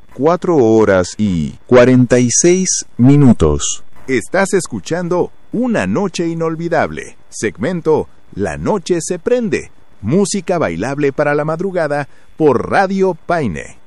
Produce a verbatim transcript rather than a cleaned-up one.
cuatro horas y cuarenta y seis minutos. Estás escuchando Una Noche Inolvidable, segmento La Noche se Prende, música bailable para la madrugada por Radio Paine.